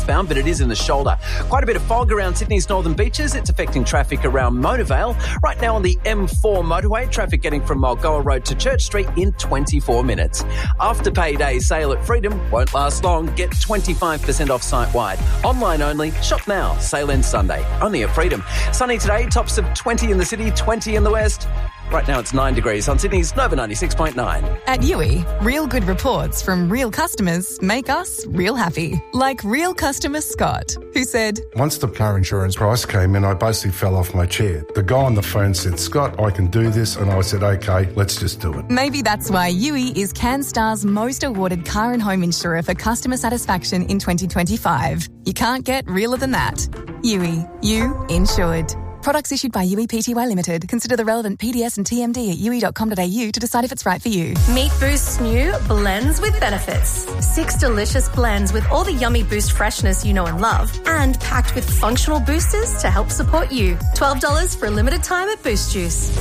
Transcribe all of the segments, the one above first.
southbound, but it is in the shoulder. Quite a bit of fog around Sydney's northern beaches. It's affecting traffic around Mona Vale. Right now on the M4 motorway, traffic getting from Mulgoa Road to Church Street in 24 minutes. After payday sale at Freedom won't last long. Get 25% off site-wide. Online only. Shop now. Sale ends Sunday. Only at Freedom. Sunny today. Tops of 20 in the city, 20 in the west. Right now it's 9 degrees on Sydney's Nova 96.9. At Yui, real good reports from real customers make us real happy. Like real customer Scott, who said, once the car insurance price came in, I basically fell off my chair. The guy on the phone said, Scott, I can do this. And I said, okay, let's just do it. Maybe that's why Yui is CanStar's most awarded car and home insurer for customer satisfaction in 2025. You can't get realer than that. Yui, you insured. Products issued by Yui Pty Limited. Consider the relevant PDS and TMD at yui.com.au to decide if it's right for you. Meet Boost's new Blends with Benefits. 6 delicious blends with all the yummy Boost freshness you know and love, and packed with functional boosters to help support you. $12 for a limited time at Boost Juice.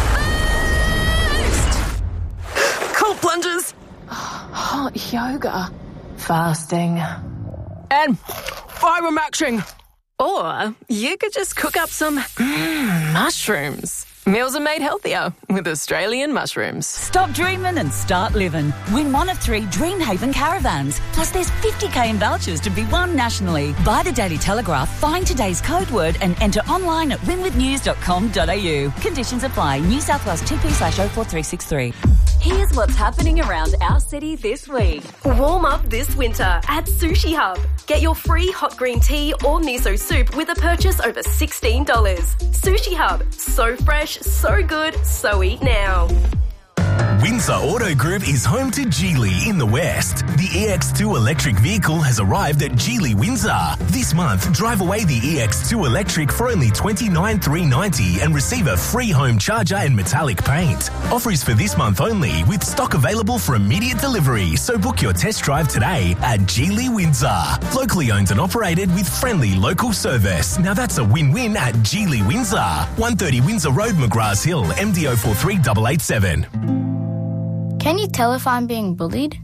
Cold plunges. Hot yoga. Fasting. And fibre maxing. Or you could just cook up some mushrooms. Meals are made healthier with Australian mushrooms. Stop dreaming and start living. Win one of 3 Dreamhaven caravans. Plus there's 50k in vouchers to be won nationally. Buy the Daily Telegraph, find today's code word and enter online at winwithnews.com.au. Conditions apply. New South Wales TP/04363. Here's what's happening around our city this week. Warm up this winter at Sushi Hub. Get your free hot green tea or miso soup with a purchase over $16. Sushi Hub. So fresh, so good, so eat now. Windsor Auto Group is home to Geely in the West. The EX2 electric vehicle has arrived at Geely Windsor. This month, drive away the EX2 electric for only $29,390 and receive a free home charger and metallic paint. Offer is for this month only, with stock available for immediate delivery, so book your test drive today at Geely Windsor. Locally owned and operated with friendly local service. Now that's a win-win at Geely Windsor. 130 Windsor Road, McGrath Hill, MDO 43887. Can you tell if I'm being bullied?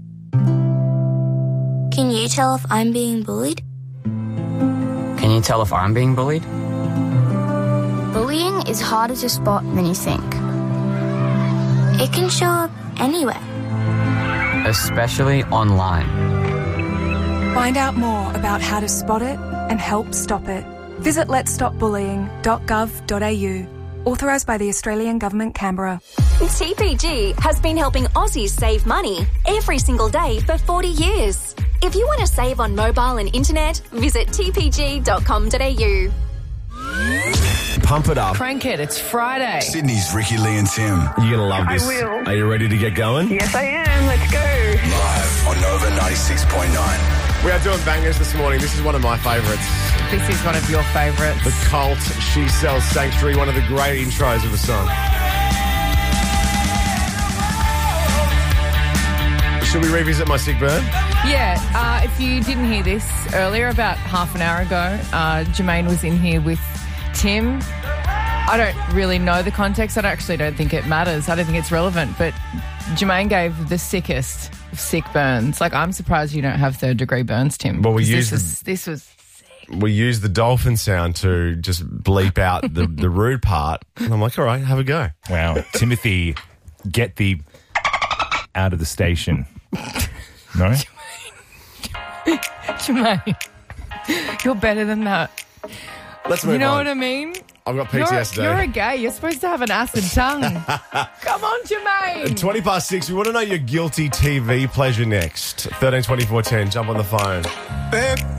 Can you tell if I'm being bullied? Can you tell if I'm being bullied? Bullying is harder to spot than you think. It can show up anywhere. Especially online. Find out more about how to spot it and help stop it. Visit letsstopbullying.gov.au. Authorised by the Australian Government, Canberra. TPG has been helping Aussies save money every single day for 40 years. If you want to save on mobile and internet, visit tpg.com.au. Pump it up. Crank it, it's Friday. Sydney's Ricky, Lee and Tim. You're going to love this. I will. Are you ready to get going? Yes, I am. Let's go. Live on Nova 96.9. We are doing bangers this morning. This is one of my favourites. This is one of your favourites. The Cult, She Sells Sanctuary, one of the great intros of the song. Should we revisit my sick burn? Yeah, if you didn't hear this earlier, about half an hour ago, Jermaine was in here with Tim. I don't really know the context. I actually don't think it matters. I don't think it's relevant. But Jermaine gave the sickest of sick burns. Like, I'm surprised you don't have 3rd-degree burns, Tim. Well, this was sick. We used the dolphin sound to just bleep out the rude part. And I'm like, all right, have a go. Wow. Timothy, get the out of the station. No? Jermaine, you're better than that. Let's move on. You know what I mean? I've got PTSD. You're a gay. You're supposed to have an acid tongue. Come on, Jermaine. 20 past 6. We want to know your guilty TV pleasure next. 13 24 10. Jump on the phone. Babe.